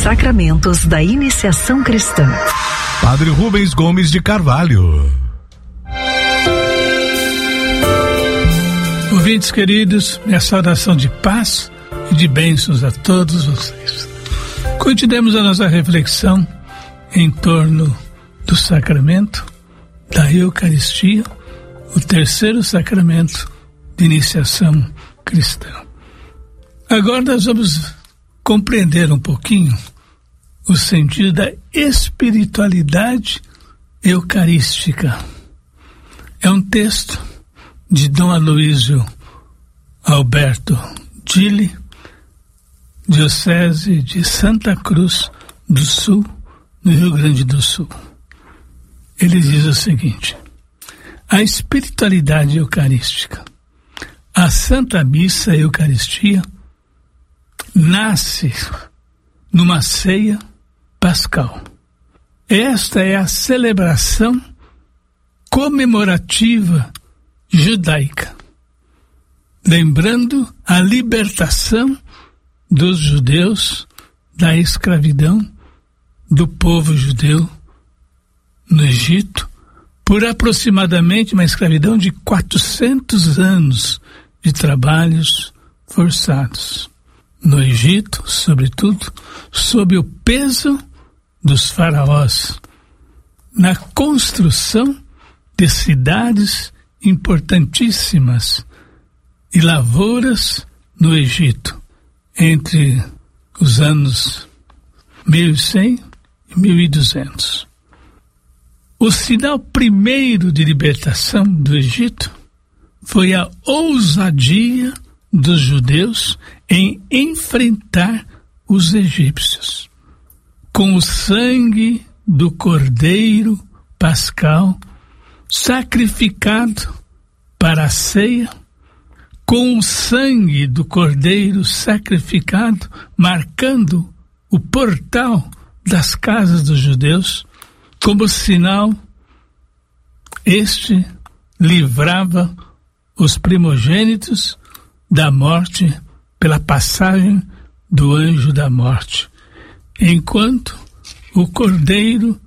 sacramentos da iniciação cristã. Padre Rubens Gomes de Carvalho. Ouvintes queridos, minha saudação de paz e de bênçãos a todos vocês. Continuemos a nossa reflexão em torno do sacramento da Eucaristia, o terceiro sacramento de iniciação cristã. Agora nós vamos compreender um pouquinho o sentido da espiritualidade eucarística. É um texto de Dom Aloísio Alberto Gili, Diocese de Santa Cruz do Sul, no Rio Grande do Sul. Ele diz o seguinte: a espiritualidade eucarística, a Santa Missa Eucaristia, nasce numa ceia pascal. Esta é a celebração comemorativa judaica, lembrando a libertação dos judeus da escravidão do povo judeu no Egito, por aproximadamente uma escravidão de 400 anos de trabalhos forçados. No Egito, sobretudo, sob o peso dos faraós, na construção de cidades importantíssimas e lavouras no Egito, entre os anos 1100 e 1200. O sinal primeiro de libertação do Egito foi a ousadia dos judeus em enfrentar os egípcios. Com o sangue do cordeiro pascal sacrificado para a ceia, com o sangue do cordeiro sacrificado marcando o portal das casas dos judeus, como sinal, este livrava os primogênitos da morte pela passagem do anjo da morte, enquanto o cordeiro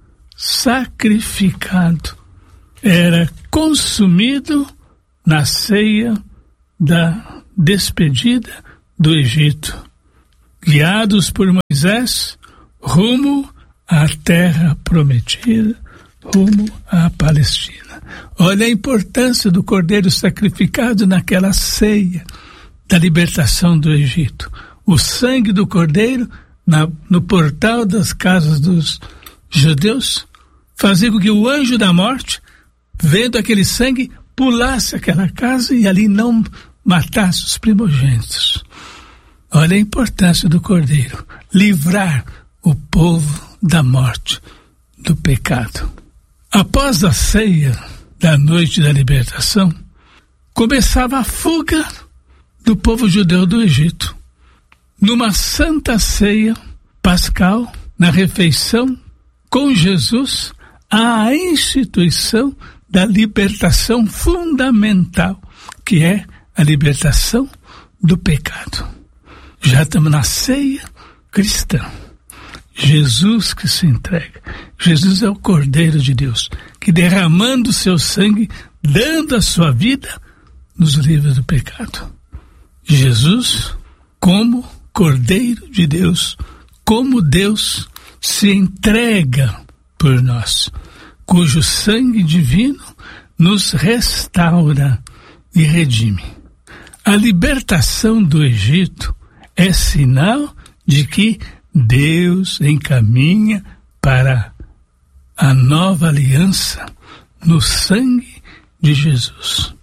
sacrificado era consumido na ceia da despedida do Egito, guiados por Moisés rumo à terra prometida, rumo à Palestina. Olha a importância do cordeiro sacrificado naquela ceia da libertação do Egito. O sangue do cordeiro no portal das casas dos judeus fazia com que o anjo da morte, vendo aquele sangue, pulasse aquela casa e ali não matasse os primogênitos. Olha a importância do cordeiro, livrar o povo da morte, do pecado. Após a ceia da noite da libertação, começava a fuga do povo judeu do Egito. Numa santa ceia pascal, na refeição com Jesus, há a instituição da libertação fundamental, que é a libertação do pecado. Já estamos na ceia cristã. Jesus que se entrega. Jesus é o Cordeiro de Deus, que derramando o seu sangue, dando a sua vida, nos livra do pecado. Jesus, como Cordeiro de Deus, como Deus, se entrega por nós, cujo sangue divino nos restaura e redime. A libertação do Egito é sinal de que Deus encaminha para a nova aliança no sangue de Jesus.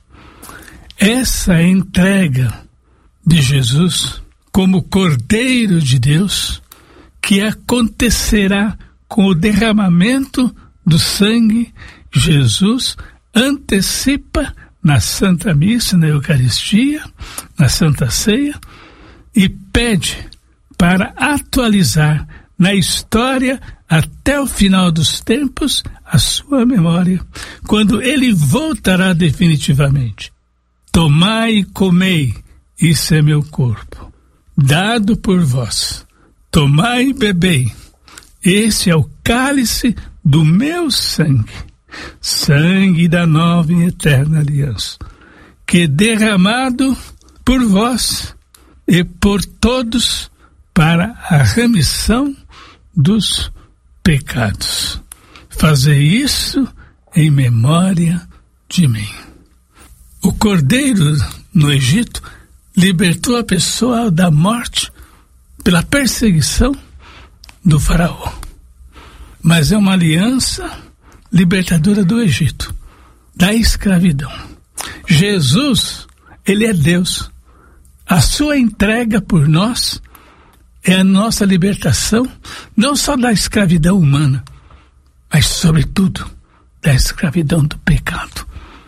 Essa entrega de Jesus como Cordeiro de Deus, que acontecerá com o derramamento do sangue, Jesus antecipa na Santa Missa, na Eucaristia, na Santa Ceia, e pede para atualizar na história até o final dos tempos a sua memória, quando ele voltará definitivamente. Tomai e comei, isso é meu corpo, dado por vós. tomai e bebei, esse é o cálice do meu sangue, sangue da nova e eterna aliança, que é derramado por vós e por todos para a remissão dos pecados. Fazei isso em memória de mim. O cordeiro no Egito libertou a pessoa da morte pela perseguição do faraó. Mas é uma aliança libertadora do Egito, da escravidão. Jesus, ele é Deus. A sua entrega por nós é a nossa libertação, não só da escravidão humana, mas sobretudo da escravidão do pecado,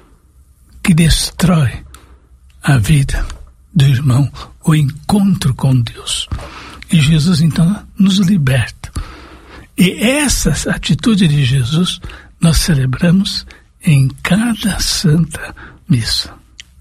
que destrói a vida do irmão, o encontro com Deus. E Jesus então nos liberta. E essa atitude de Jesus nós celebramos em cada Santa Missa.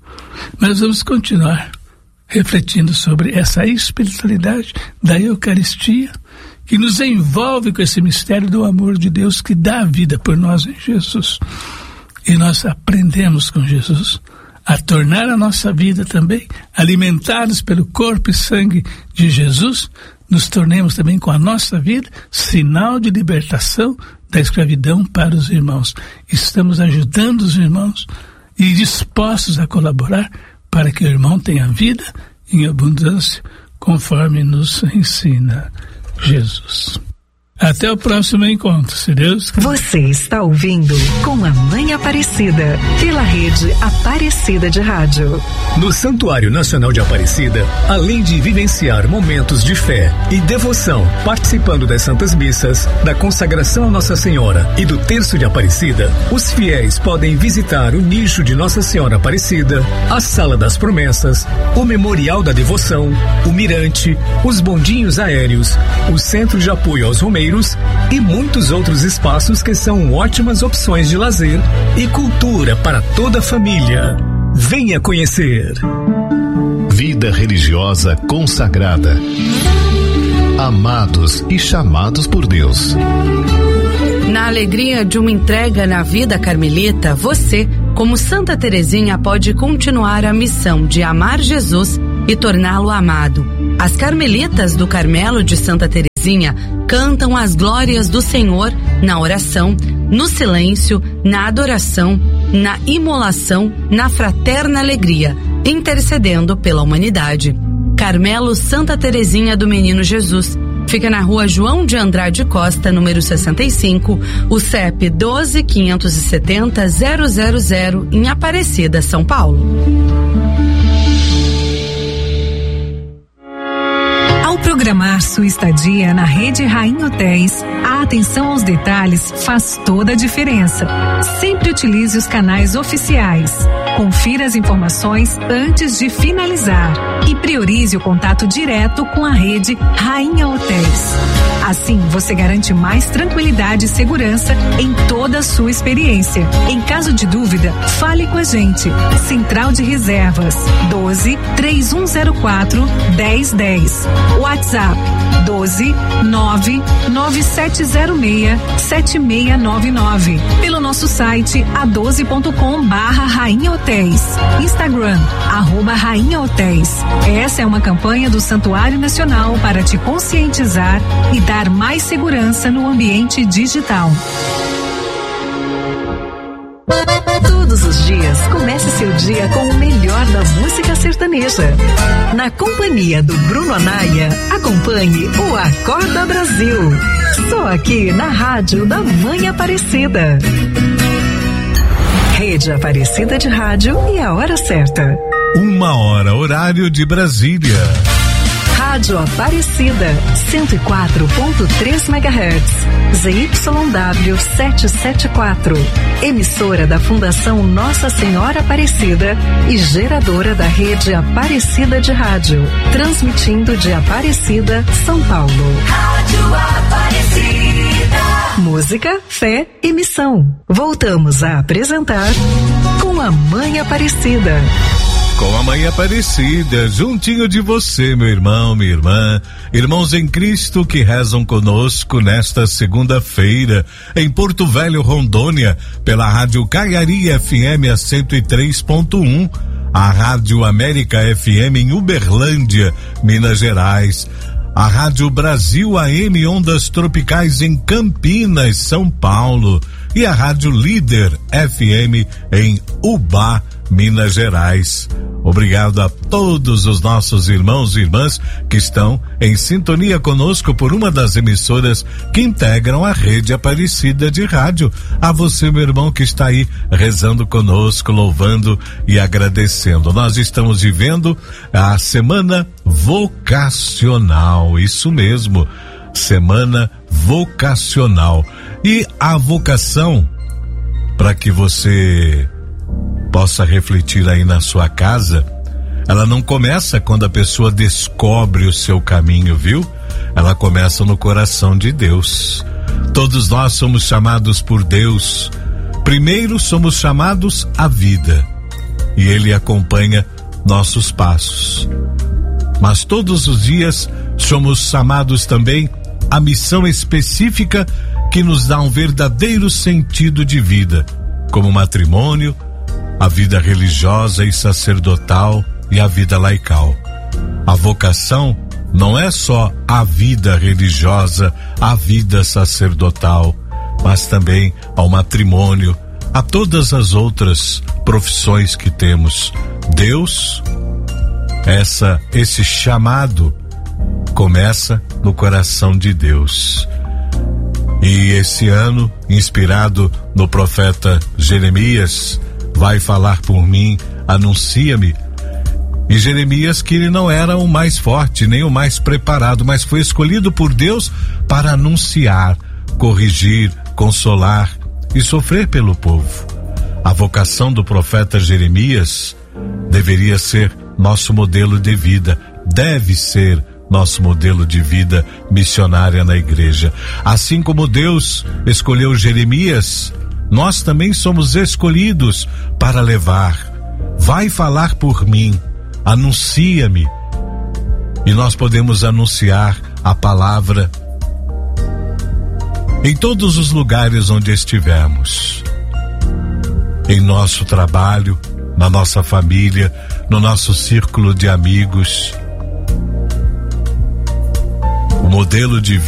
Mas vamos continuar refletindo sobre essa espiritualidade da Eucaristia, que nos envolve com esse mistério do amor de Deus que dá a vida por nós em Jesus. E nós aprendemos com Jesus a tornar a nossa vida também, alimentados pelo corpo e sangue de Jesus, nos tornemos também com a nossa vida sinal de libertação da escravidão para os irmãos. Estamos ajudando os irmãos e dispostos a colaborar para que o irmão tenha vida em abundância, conforme nos ensina Jesus. Até o próximo encontro, se Deus quiser. Você está ouvindo Com a Mãe Aparecida, pela rede Aparecida de Rádio. No Santuário Nacional de Aparecida, além de vivenciar momentos de fé e devoção, participando das Santas Missas, da consagração a Nossa Senhora e do Terço de Aparecida, os fiéis podem visitar o nicho de Nossa Senhora Aparecida, a Sala das Promessas, o Memorial da Devoção, o Mirante, os bondinhos aéreos, o Centro de Apoio aos Romeiros e muitos outros espaços que são ótimas opções de lazer e cultura para toda a família. Venha conhecer. Vida religiosa consagrada. Amados e chamados por Deus. Na alegria de uma entrega na vida carmelita, você, como Santa Teresinha, pode continuar a missão de amar Jesus e torná-lo amado. As Carmelitas do Carmelo de Santa Teresinha cantam as glórias do Senhor na oração, no silêncio, na adoração, na imolação, na fraterna alegria, intercedendo pela humanidade. Carmelo Santa Teresinha do Menino Jesus. Fica na Rua João de Andrade Costa, número 65, o CEP 12.570.000, em Aparecida, São Paulo. Ao programar sua estadia na Rede Rainha Hotéis, a atenção aos detalhes faz toda a diferença. Sempre utilize os canais oficiais. Confira as informações antes de finalizar e priorize o contato direto com a Rede Rainha Hotéis. Assim, você garante mais tranquilidade e segurança em toda a sua experiência. Em caso de dúvida, fale com a gente. Central de Reservas 12-3104-1010. WhatsApp 12-99706-7699. Pelo nosso site a12.com/Rainha Hotéis. Instagram @Rainha Hotéis. Essa é uma campanha do Santuário Nacional para te conscientizar e dar mais segurança no ambiente digital. Todos os dias, comece seu dia com o melhor da música sertaneja. Na companhia do Bruno Anaia, acompanhe o Acorda Brasil. Só aqui na Rádio da Mãe Aparecida. Rede Aparecida de Rádio e a hora certa. 1h, horário de Brasília. Rádio Aparecida, 104.3 MHz, ZYW 774, emissora da Fundação Nossa Senhora Aparecida e geradora da Rede Aparecida de Rádio, transmitindo de Aparecida, São Paulo. Rádio Aparecida. Música, fé e missão. Voltamos a apresentar Com a Mãe Aparecida. Com a Mãe Aparecida, juntinho de você, meu irmão, minha irmã, irmãos em Cristo que rezam conosco nesta segunda-feira, em Porto Velho, Rondônia, pela Rádio Caiari FM a 103.1, a Rádio América FM em Uberlândia, Minas Gerais, a Rádio Brasil AM Ondas Tropicais em Campinas, São Paulo, e a Rádio Líder FM em Ubá, Minas Gerais. Obrigado a todos os nossos irmãos e irmãs que estão em sintonia conosco por uma das emissoras que integram a Rede Aparecida de Rádio. A você, meu irmão, que está aí rezando conosco, louvando e agradecendo. Nós estamos vivendo a Semana Vocacional, isso mesmo, Semana Vocacional. E a vocação, para que você possa refletir aí na sua casa, ela não começa quando a pessoa descobre o seu caminho, viu? Ela começa no coração de Deus. Todos nós somos chamados por Deus. Primeiro somos chamados à vida, e Ele acompanha nossos passos. Mas todos os dias somos chamados também à missão específica que nos dá um verdadeiro sentido de vida, como o matrimônio, a vida religiosa e sacerdotal e a vida laical. A vocação não é só a vida religiosa, a vida sacerdotal, mas também ao matrimônio, a todas as outras profissões que temos. Deus, esse chamado começa no coração de Deus. E esse ano, inspirado no profeta Jeremias, vai falar por mim, anuncia-me. E Jeremias, que ele não era o mais forte, nem o mais preparado, mas foi escolhido por Deus para anunciar, corrigir, consolar e sofrer pelo povo. A vocação do profeta Jeremias deveria ser nosso modelo de vida, deve ser nosso modelo de vida missionária na igreja. Assim como Deus escolheu Jeremias, nós também somos escolhidos para levar. Vai falar por mim, anuncia-me. E nós podemos anunciar a palavra em todos os lugares onde estivermos. Em nosso trabalho, na nossa família, no nosso círculo de amigos. O modelo de